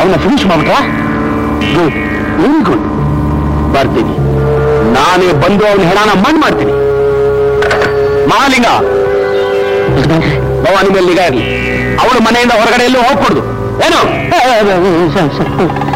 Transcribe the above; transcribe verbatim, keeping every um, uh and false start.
ಅವನ್ನ finish ಮಾಡ್ಬಿಟ್ರಾ? Good, very good. ಬರ್ತೀನಿ, ನಾನೇ ಬಂದು ಅವನ ಹೆಣಾನ ಮಣ್ಣು ಮಾಡ್ತೀನಿ. ಮಹಾಲಿಂಗ, ಭವಾನಿ ಮೇಲೆ ನಿಗಾ ಇರಲಿ. ಅವಳು ಮನೆಯಿಂದ ಹೊರಗಡೆ ಎಲ್ಲೂ ಹೋಗ್ಕೊಡ್ದು. ಏನು?